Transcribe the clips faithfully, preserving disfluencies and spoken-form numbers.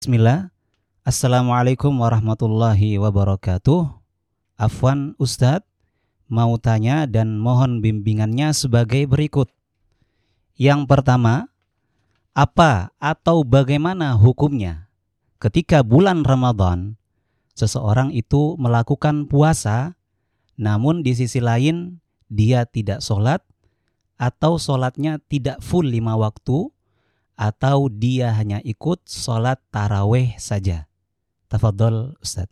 Bismillah. Assalamualaikum warahmatullahi wabarakatuh. Afwan Ustadz, mau tanya dan mohon bimbingannya sebagai berikut. Yang pertama, apa atau bagaimana hukumnya ketika bulan Ramadan seseorang itu melakukan puasa, namun di sisi lain dia tidak sholat atau sholatnya tidak full lima waktu, atau dia hanya ikut sholat taraweh saja. Tafadhol Ustaz.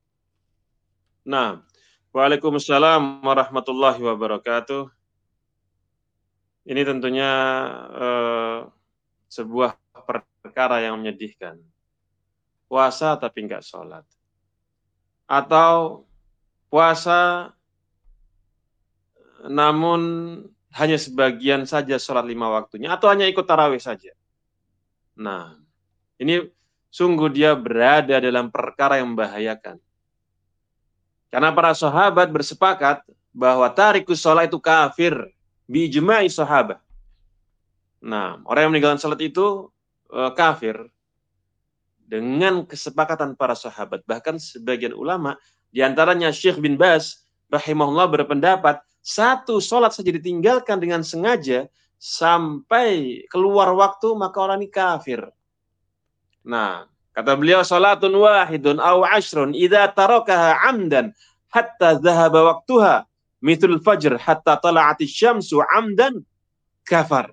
Nah, Waalaikumsalam warahmatullahi wabarakatuh. Ini tentunya eh, sebuah perkara yang menyedihkan. Puasa tapi nggak sholat. Atau puasa namun hanya sebagian saja sholat lima waktunya. Atau hanya ikut tarawih saja. Nah, ini sungguh dia berada dalam perkara yang membahayakan. Karena para sahabat bersepakat bahwa tarikus sholat itu kafir. Bi'ijma'i sahabat. Nah, orang yang meninggalkan salat itu e, kafir dengan kesepakatan para sahabat. Bahkan sebagian ulama, diantaranya Syekh bin Baz rahimahullah berpendapat, satu salat saja ditinggalkan dengan sengaja sampai keluar waktu, maka orang ini kafir. Nah, kata beliau, salatun wahidun aw ashrun idza tarakaha amdan hatta dhahaba waqtuha mithlul fajr hatta tala'atis syamsu amdan kafar.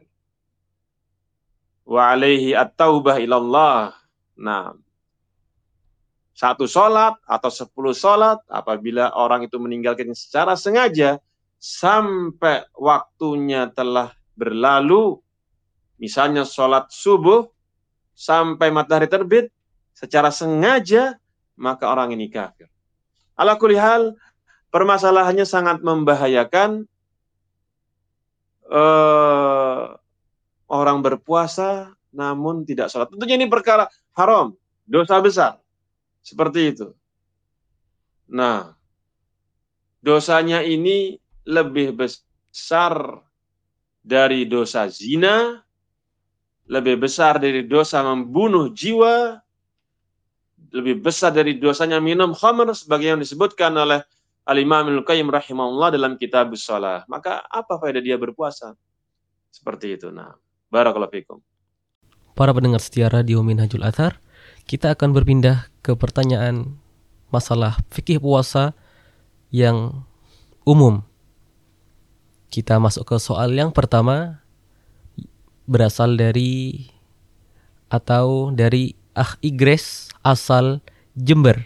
Wa alaihi at-taubah ilallah. Nah, satu sholat atau sepuluh sholat, apabila orang itu meninggalkan secara sengaja, sampai waktunya telah berlalu, misalnya sholat subuh, sampai matahari terbit, secara sengaja, maka orang ini kafir. Ala kulli hal, permasalahannya sangat membahayakan. Eh, Orang berpuasa namun tidak sholat. Tentunya ini perkara haram, dosa besar. Seperti itu. Nah, dosanya ini lebih besar dari dosa zina, lebih besar dari dosa membunuh jiwa, lebih besar dari dosanya minum khamr, sebagai yang disebutkan oleh Al-Imam Ibnu Qayyim rahimahullah dalam Kitabus Shalah. Maka apa faedah dia berpuasa? Seperti itu. Nah, barakallahu fikum. Para pendengar setia radio Minhajul Athar, kita akan berpindah ke pertanyaan masalah fikih puasa yang umum. Kita masuk ke soal yang pertama, berasal dari atau dari Ah Igres asal Jember.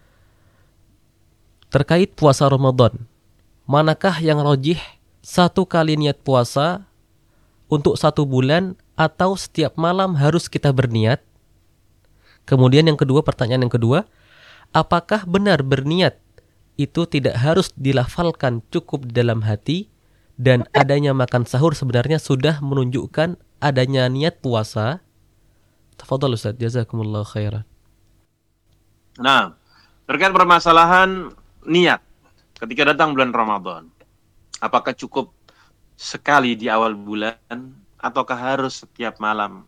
Terkait puasa Ramadan, manakah yang rajih, satu kali niat puasa untuk satu bulan atau setiap malam harus kita berniat? Kemudian yang kedua, pertanyaan yang kedua, apakah benar berniat itu tidak harus dilafalkan, cukup di dalam hati, dan adanya makan sahur sebenarnya sudah menunjukkan adanya niat puasa? Tafadhal Ustaz, jazakumullah khairan. Nah, terkait permasalahan niat ketika datang bulan Ramadan, apakah cukup sekali di awal bulan ataukah harus setiap malam?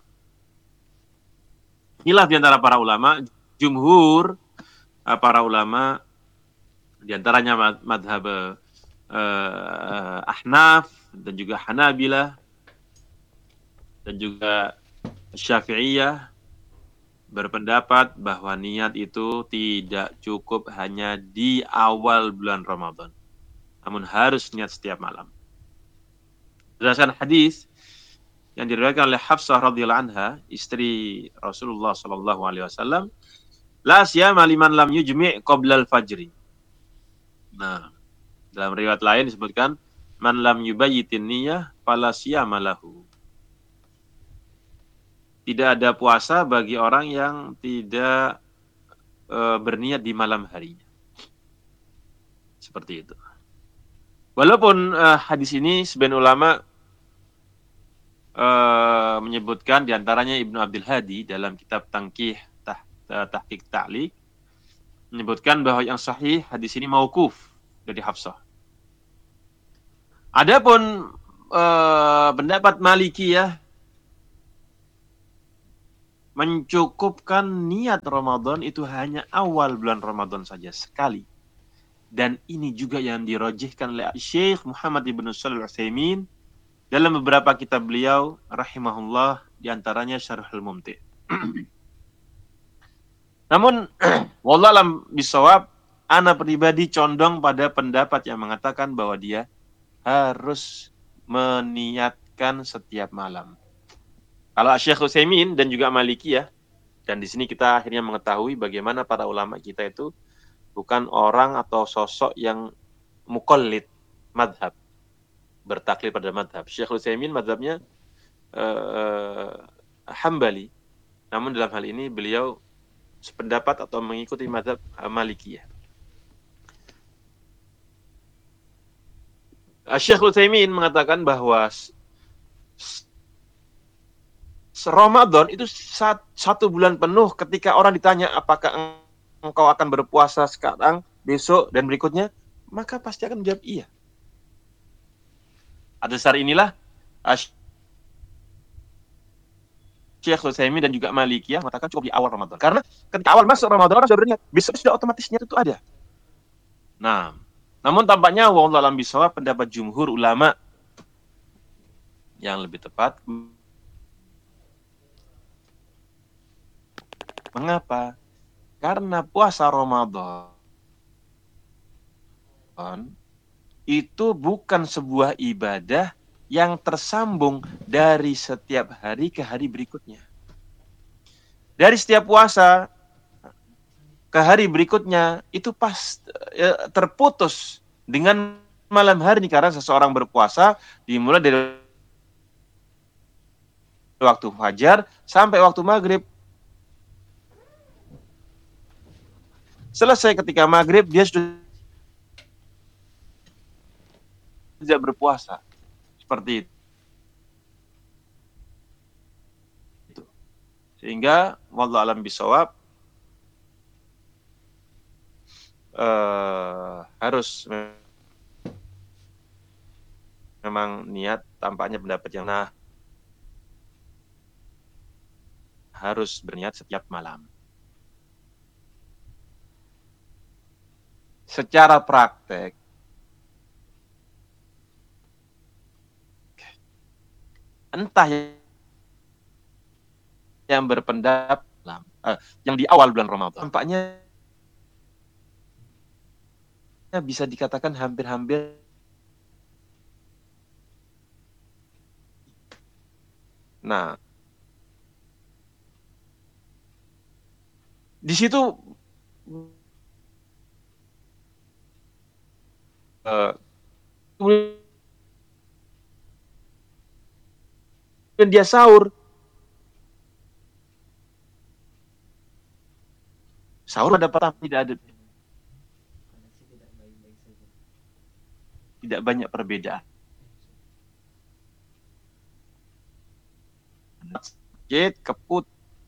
Inilah di antara para ulama, jumhur para ulama, di antaranya madhab uh, Ahnaf dan juga Hanabilah dan juga Syafi'iyah berpendapat bahwa niat itu tidak cukup hanya di awal bulan Ramadan, namun harus niat setiap malam. Berdasarkan hadis yang diriwayatkan oleh Hafsah radhiyallahu anha, istri Rasulullah sallallahu alaihi wasallam, la siyama liman lam yujmi' qabla al-fajri. Nah, dalam riwayat lain disebutkan man lam yubayyitin niyyah fala siyama lahu. Tidak ada puasa bagi orang yang tidak e, berniat di malam harinya. Seperti itu. Walaupun e, hadis ini sebagian ulama e, menyebutkan, diantaranya Ibnu Abdul Hadi dalam kitab Tangkih tah, Tahqiq Ta'liq menyebutkan bahwa yang sahih hadis ini mauquf dari Hafsah. Adapun e, pendapat Malikiyah mencukupkan niat Ramadan itu hanya awal bulan Ramadan saja sekali. Dan ini juga yang dirojihkan oleh Syekh Muhammad ibn Shalih Al-Utsaimin dalam beberapa kitab beliau rahimahullah, diantaranya Syarhul Mumti'. Namun wallahualam bisawab, ana pribadi condong pada pendapat yang mengatakan bahwa dia harus meniatkan setiap malam. Kalau Syekh Utsaimin dan juga Malikiyah, dan di sini kita akhirnya mengetahui bagaimana para ulama kita itu bukan orang atau sosok yang muqallid madhab, bertaklid pada madhab. Syekh Utsaimin madhabnya uh, Hambali, namun dalam hal ini beliau sependapat atau mengikuti madhab Malikiyah. Syekh Utsaimin mengatakan bahwa Ramadan itu satu bulan penuh. Ketika orang ditanya apakah engkau akan berpuasa sekarang, besok, dan berikutnya, maka pasti akan menjawab iya. Atas dasar inilah Syekh Utsaimin dan juga Malikiyah mengatakan cukup di awal Ramadan. Karena ketika awal masuk Ramadan orang sudah berniat, besok sudah otomatis niat itu ada. Nah, namun tampaknya wallahu a'lam bishawab, pendapat jumhur ulama yang lebih tepat. Mengapa? Karena puasa Ramadan itu bukan sebuah ibadah yang tersambung dari setiap hari ke hari berikutnya. Dari setiap puasa ke hari berikutnya itu pas ya, terputus dengan malam hari, karena seseorang berpuasa dimulai dari waktu fajar sampai waktu maghrib. Selesai ketika maghrib, dia sudah tidak berpuasa. Seperti itu. Sehingga wallahu a'lam bishawab, uh, harus memang niat, tampaknya pendapat yang nah harus berniat setiap malam. Secara praktek, entah yang berpendapat uh, yang di awal bulan Ramadan, tampaknya bisa dikatakan hampir-hampir nah di situ uh, kemudian dia sahur. Sahur ada petang, tidak ada, tidak banyak perbedaan. Sakit, keput,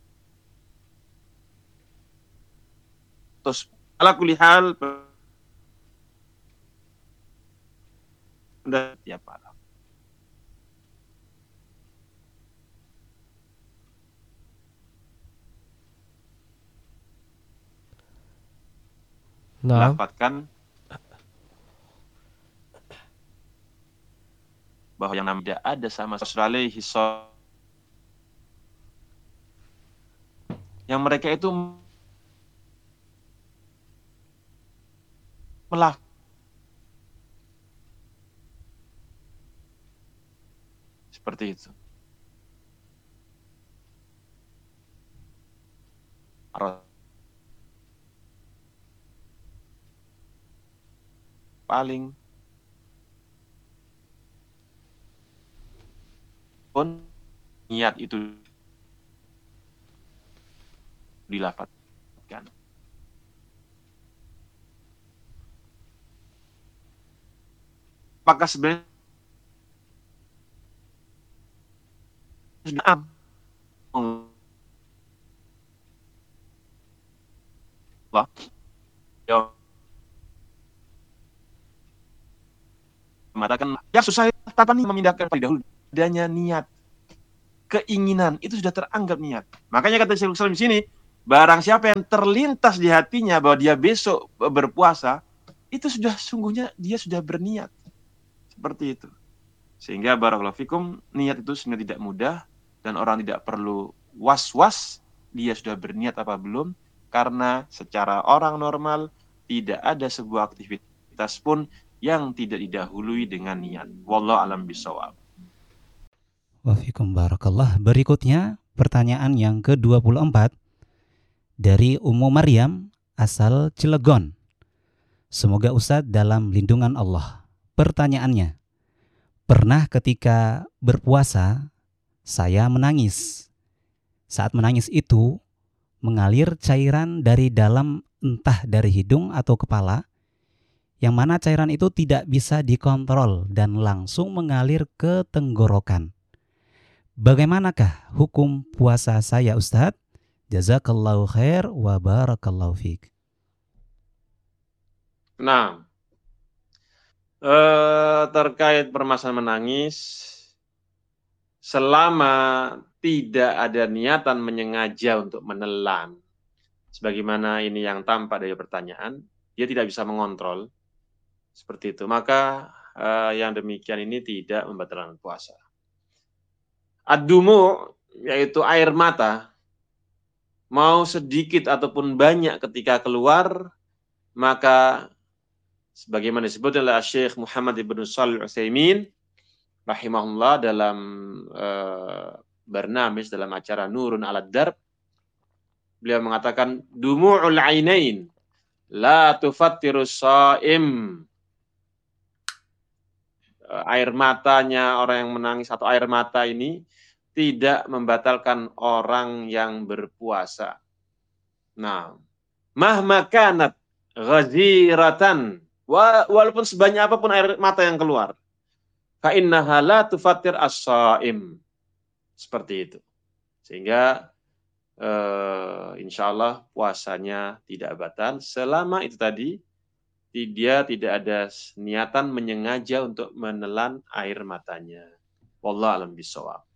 terus ala kulli hal tiap malam. Nah, Dapatkan bahwa yang namanya ada sama Rasulullah sallallahu yang mereka itu melaf seperti itu. Paling pun niat itu dilafadzkan. Apakah sebenarnya Allah ya mengatakan ya susah, tapi memindahkan pada dahulu adanya niat. keinginan, itu sudah teranggap niat. Makanya kata Syekhul Islam di sini, barang siapa yang terlintas di hatinya bahwa dia besok berpuasa, itu sudah sungguhnya dia sudah berniat. Seperti itu. Sehingga barakallahu fikum, niat itu sebenarnya tidak mudah dan orang tidak perlu was-was dia sudah berniat apa belum, karena secara orang normal tidak ada sebuah aktivitas pun yang tidak didahului dengan niat. Wallahu alam bisawab. Wafikum barakallah. Berikutnya pertanyaan yang ke dua puluh empat dari Ummu Maryam asal Cilegon. Semoga Ustadz dalam lindungan Allah. Pertanyaannya, pernah ketika berpuasa saya menangis. Saat menangis itu mengalir cairan dari dalam, entah dari hidung atau kepala, yang mana cairan itu tidak bisa dikontrol dan langsung mengalir ke tenggorokan. Bagaimanakah hukum puasa saya, Ustadz? Jazakallahu khair wa barakallahu fiik. Nah, eh, terkait permasalahan menangis, selama tidak ada niatan menyengaja untuk menelan, sebagaimana ini yang tampak dari pertanyaan, dia tidak bisa mengontrol seperti itu, maka eh, yang demikian ini tidak membatalkan puasa. Ad-dumu, yaitu air mata, mau sedikit ataupun banyak ketika keluar, maka sebagaimana disebut oleh Syekh Muhammad ibn Shalih Al-Utsaimin rahimahullah dalam uh, barnamis, dalam acara Nurun 'alad Darb, beliau mengatakan dumu'ul ainain la tufattirus shaim. Air matanya orang yang menangis atau air mata ini tidak membatalkan orang yang berpuasa. Nah, mahma kanat ghaziratan, walaupun sebanyak apapun air mata yang keluar, fa innaha la tufattir as-shaim. Seperti itu. Sehingga uh, insyaallah puasanya tidak batal selama itu tadi dia tidak ada niatan menyengaja untuk menelan air matanya. Wallahu a'lam bishawab.